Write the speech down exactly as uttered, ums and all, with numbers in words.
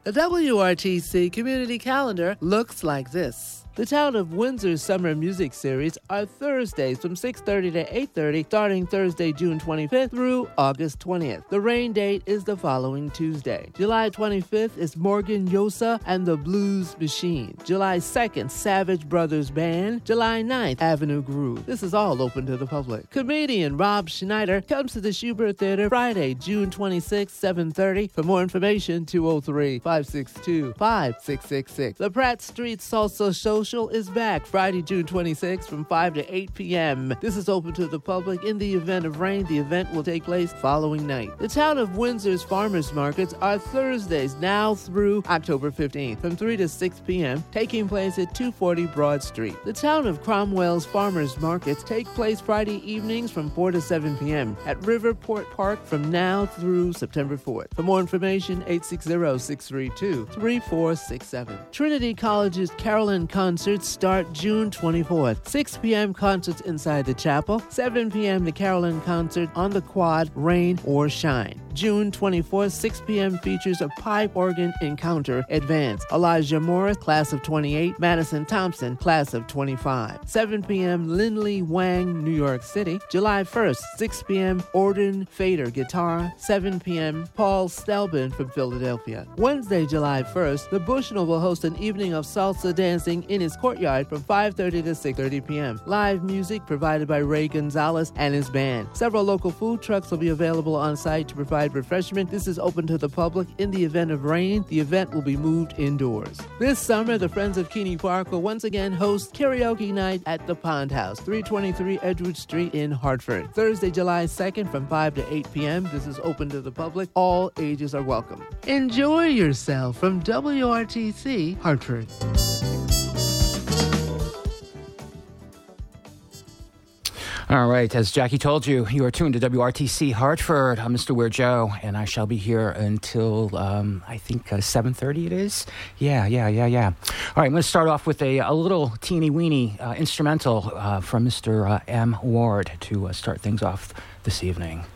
The W R T C Community Calendar looks like this. The Town of Windsor's Summer Music Series are Thursdays from six thirty to eight thirty, starting Thursday, June twenty-fifth through August twentieth. The rain date is the following Tuesday. July twenty-fifth is Morgan Yosa and the Blues Machine. July second, Savage Brothers Band. July ninth, Avenue Groove. This is all open to the public. Comedian Rob Schneider comes to the Schubert Theater Friday, June twenty-sixth, seven thirty. For more information, two oh three, five six two, five six six six. The Pratt Street Salsa Show is back Friday, June twenty-sixth from five to eight p.m. This is open to the public. In the event of rain, the event will take place following night. The Town of Windsor's farmers markets are Thursdays now through October fifteenth from three to six p.m., taking place at two forty Broad Street. The Town of Cromwell's farmers markets take place Friday evenings from four to seven p.m. at Riverport Park from now through September fourth. For more information, eight six zero, six three two, three four six seven. Trinity College's Carolyn Concerts start June twenty-fourth. six p.m. concerts inside the chapel. seven p.m. the Carolyn Concert on the quad, rain or shine. June twenty-fourth, six p.m. features a pipe organ encounter advance. Elijah Morris, class of twenty-eight. Madison Thompson, class of twenty-five. seven p.m. Lindley Wang, New York City. July first, six p.m. Orden Fader guitar. seven p.m. Paul Stelben from Philadelphia. Wednesday, July first, the Bushnell will host an evening of salsa dancing in his courtyard from five thirty to six thirty p.m. Live music provided by Ray Gonzalez and his band. Several local food trucks will be available on site to provide refreshment. This is open to the public. In the event of rain, the event will be moved indoors. This summer, the Friends of Keeney Park will once again host karaoke night at the Pond House, three twenty-three Edgewood Street in Hartford. Thursday, July second from five to eight p.m. This is open to the public. All ages are welcome. Enjoy yourself from W R T C Hartford. All right, as Jackie told you, you are tuned to W R T C Hartford. I'm Mister Weird Joe, and I shall be here until, um, I think, uh, seven thirty it is? Yeah, yeah, yeah, yeah. All right, I'm going to start off with a, a little teeny-weeny uh, instrumental uh, from Mister Uh, M. Ward to uh, start things off this evening.